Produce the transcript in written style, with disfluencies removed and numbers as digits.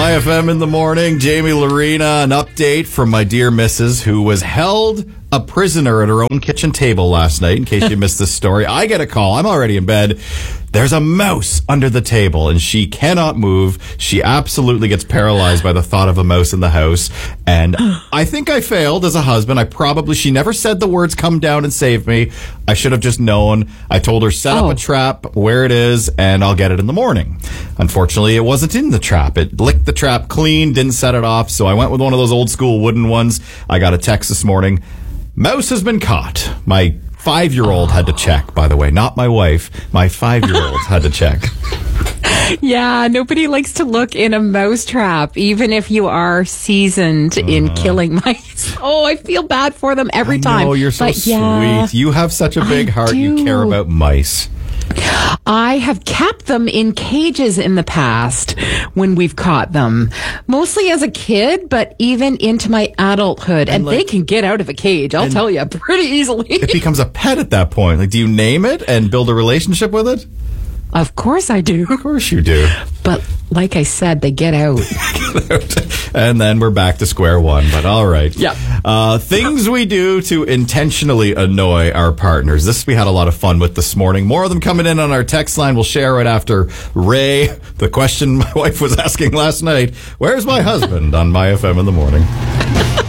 My FM in the morning. Jamie Lorena, an update from my dear missus, who was held a prisoner at her own kitchen table last night, in case you missed this story. I get a call. I'm already in bed. There's a mouse under the table, and she cannot move. She absolutely gets paralyzed by the thought of a mouse in the house. And I think I failed as a husband. She never said the words, come down and save me. I should have just known. I told her, set up a trap where it is, and I'll get it in the morning. Unfortunately, it wasn't in the trap. It licked the trap clean, didn't set it off. So I went with one of those old school wooden ones. I got a text this morning. Mouse has been caught. My 5-year-old had to check, by the way, not my wife. My 5-year-old had to check. Yeah, nobody likes to look in a mouse trap, even if you are seasoned in killing mice. Oh, I feel bad for them every time. Oh, you're so sweet. You have such a big heart. You care about mice. I have kept them in cages in the past when we've caught them, mostly as a kid, but even into my adulthood. And they can get out of a cage, I'll tell you, pretty easily. It becomes a pet at that point. Like, do you name it and build a relationship with it? Of course I do. Of course you do. But like I said, they get out. And then we're back to square one. But all right. Yeah. Things we do to intentionally annoy our partners. This we had a lot of fun with this morning. More of them coming in on our text line. We'll share right after Ray. The question my wife was asking last night, where's my husband on My FM in the morning?